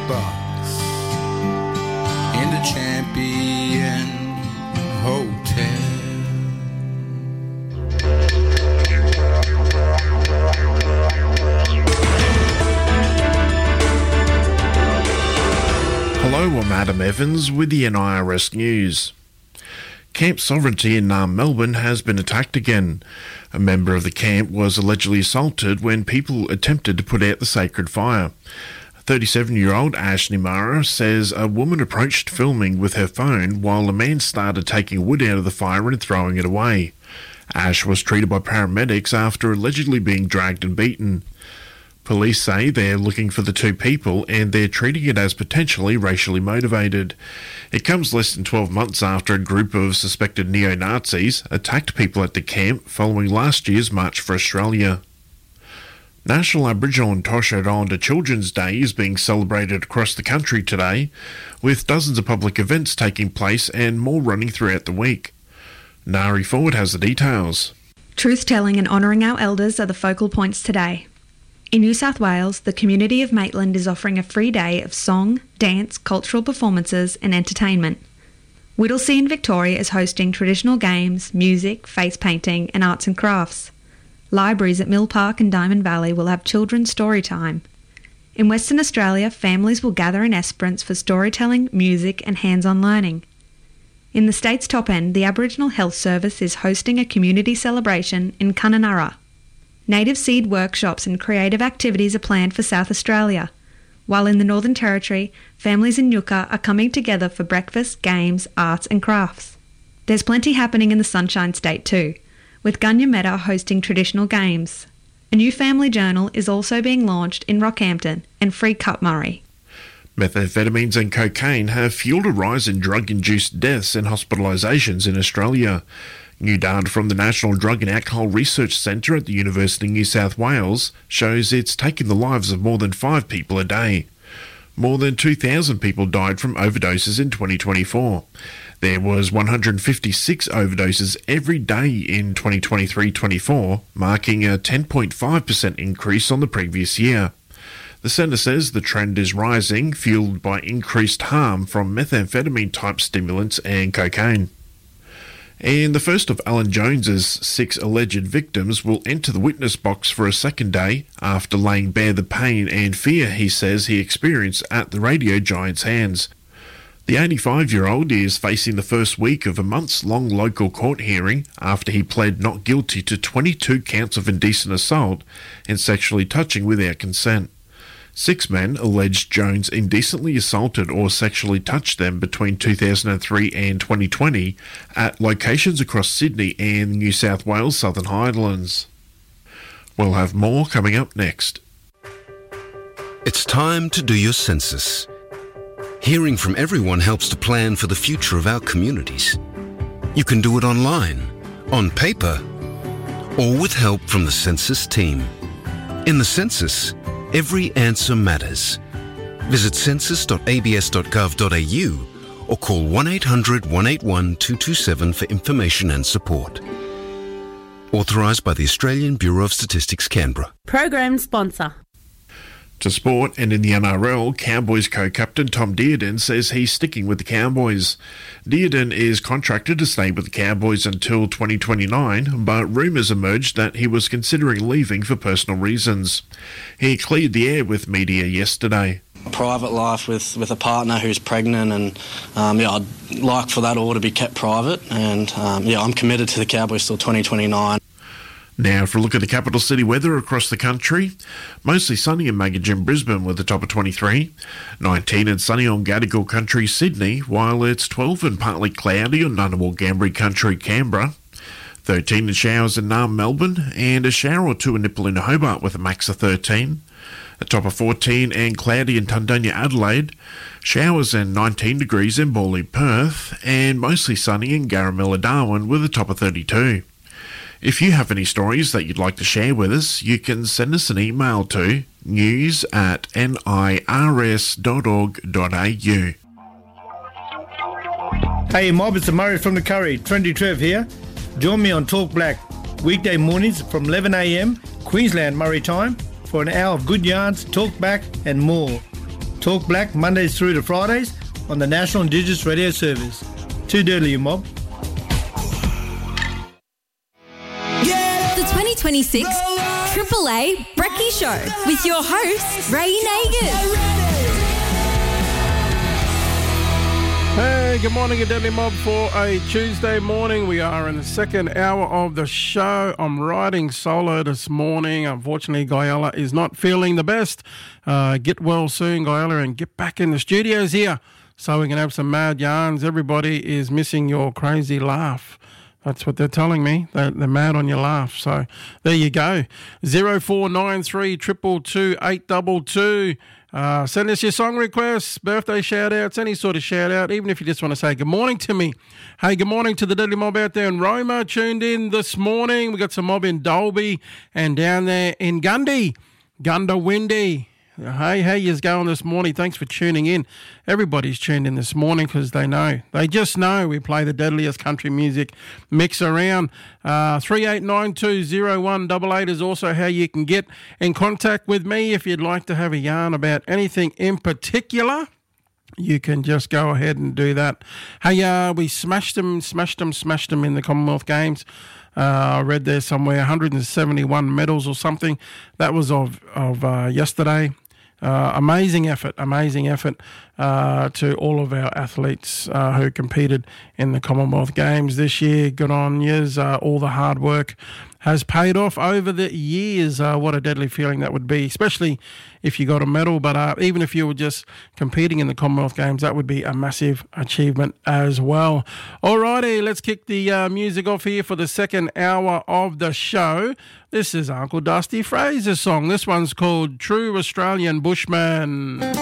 box in the Champion Hotel. Hello, I'm Adam Evans with the NIRS News. Camp Sovereignty in Melbourne has been attacked again. A member of the camp was allegedly assaulted when people attempted to put out the sacred fire. 37-year-old Ash Nimara says a woman approached filming with her phone while a man started taking wood out of the fire and throwing it away. Ash was treated by paramedics after allegedly being dragged and beaten. Police say they're looking for the two people and they're treating it as potentially racially motivated. It comes less than 12 months after a group of suspected neo-Nazis attacked people at the camp following last year's March for Australia. National Aboriginal and Torres Strait Islander Children's Day is being celebrated across the country today, with dozens of public events taking place and more running throughout the week. Nari Ford has the details. Truth-telling and honouring our elders are the focal points today. In New South Wales, the community of Maitland is offering a free day of song, dance, cultural performances and entertainment. Whittlesea in Victoria is hosting traditional games, music, face painting and arts and crafts. Libraries at Mill Park and Diamond Valley will have children's story time. In Western Australia, families will gather in Esperance for storytelling, music and hands-on learning. In the state's top end, the Aboriginal Health Service is hosting a community celebration in Kununurra. Native seed workshops and creative activities are planned for South Australia, while in the Northern Territory, families in Yucca are coming together for breakfast, games, arts and crafts. There's plenty happening in the Sunshine State too, with Gunyametta hosting traditional games. A new family journal is also being launched in Rockhampton and Free Cup Murray. Methamphetamines and cocaine have fueled a rise in drug-induced deaths and hospitalisations in Australia. New data from the National Drug and Alcohol Research Centre at the University of New South Wales shows it's taken the lives of more than 5 people a day. More than 2,000 people died from overdoses in 2024. There was 156 overdoses every day in 2023-24, marking a 10.5% increase on the previous year. The centre says the trend is rising, fuelled by increased harm from methamphetamine-type stimulants and cocaine. And the first of Alan Jones's 6 alleged victims will enter the witness box for a second day after laying bare the pain and fear he says he experienced at the radio giant's hands. The 85-year-old is facing the first week of a months-long local court hearing after he pled not guilty to 22 counts of indecent assault and sexually touching without consent. 6 men alleged Jones indecently assaulted or sexually touched them between 2003 and 2020 at locations across Sydney and New South Wales Southern Highlands. We'll have more coming up next. It's time to do your census. Hearing from everyone helps to plan for the future of our communities. You can do it online, on paper, or with help from the census team. In the census, every answer matters. Visit census.abs.gov.au or call 1800 181 227 for information and support. Authorised by the Australian Bureau of Statistics, Canberra. Program sponsor. To sport, and in the NRL, Cowboys co-captain Tom Dearden says he's sticking with the Cowboys. Dearden is contracted to stay with the Cowboys until 2029, but rumours emerged that he was considering leaving for personal reasons. He cleared the air with media yesterday. Private life with a partner who's pregnant, and I'd like for that all to be kept private, and I'm committed to the Cowboys till 2029. Now for a look at the capital city weather across the country. Mostly sunny in Maggie and Brisbane with a top of 23. 19 and sunny on Gadigal Country, Sydney, while it's 12 and partly cloudy on Ngunnawal Gambri Country, Canberra. 13 and showers in Naarm, Melbourne, and a shower or two in Nipaluna, Hobart with a max of 13. A top of 14 and cloudy in Tundunya, Adelaide. Showers and 19 degrees in Bawley, Perth, and mostly sunny in Garamilla, Darwin with a top of 32. If you have any stories that you'd like to share with us, you can send us an email to news@nirs.org.au. Hey mob, it's Murray from the Curry. Trendy Trev here. Join me on Talk Black, weekday mornings from 11 a.m, Queensland Murray time, for an hour of good yarns, talk back and more. Talk Black Mondays through to Fridays on the National Indigenous Radio Service. Too dirty, you mob. The 2026 AAA Brekkie Show with your host, Ray Nagin. Hey, good morning, a Deadly Mob for a Tuesday morning. We are in the second hour of the show. I'm riding solo this morning. Unfortunately, Guyella is not feeling the best. Get well soon, Guyella, and get back in the studios here so we can have some mad yarns. Everybody is missing your crazy laugh. That's what they're telling me. They're mad on your laugh. So there you go. 0493 222 822. Send us your song requests, birthday shout-outs, any sort of shout-out, even if you just want to say good morning to me. Hey, good morning to the Deadly Mob out there in Roma, tuned in this morning. We got some mob in Dolby and down there in Gundawindi. Hey, how yous going this morning? Thanks for tuning in. Everybody's tuned in this morning because they know. They just know we play the deadliest country music mix around. 38920188 is also how you can get in contact with me if you'd like to have a yarn about anything in particular. You can just go ahead and do that. Hey, we smashed them in the Commonwealth Games. I read there somewhere 171 medals or something. That was of yesterday. Amazing effort to all of our athletes who competed in the Commonwealth Games this year. Good on yous. All the hard work has paid off over the years. What a deadly feeling that would be, especially if you got a medal. But even if you were just competing in the Commonwealth Games, that would be a massive achievement as well. Alrighty, let's kick the music off here for the second hour of the show. This is Uncle Dusty Fraser's song. This one's called True Australian Bushman.